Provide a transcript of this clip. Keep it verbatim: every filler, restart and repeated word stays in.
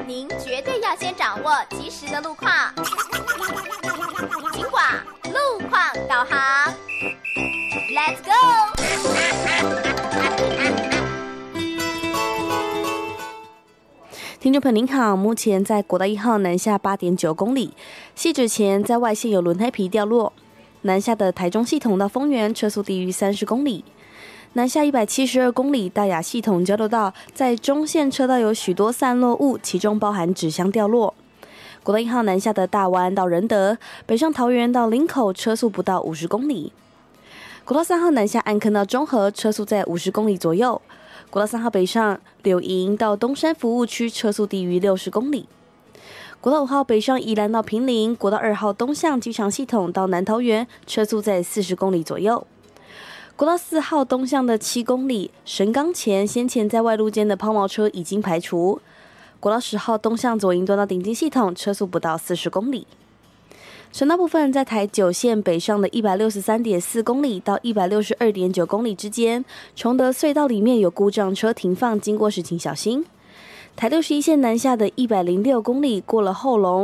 您绝对要先掌握及时的路况。警广路况导航 ，Let's go！ 听众朋友您好，目前在国道一号南下八点九公里，汐止前在外线有轮胎皮掉落，南下的台中系统到丰原车速低于三十公里。南下一百七十二公里，大雅系统交流道在中线车道有许多散落物，其中包含纸箱掉落。国道一号南下的大湾到仁德，北上桃园到林口车速不到五十公里。国道三号南下安坑到中和，车速在五十公里左右。国道三号北上柳营到东山服务区，车速低于六十公里。国道五号北上宜兰到坪林，国道二号东向机场系统到南桃园，车速在四十公里左右。国道四号东向的七公里，神冈前先前在外路间的抛锚车已经排除。国道十号东向左营端到顶金系统，车速不到四十公里。省道部分，在台九线北上的一百六十三点四公里到一百六十二点九公里之间，崇德隧道里面有故障车停放，经过时请小心。台六十一线南下的一百零六公里过了后龙。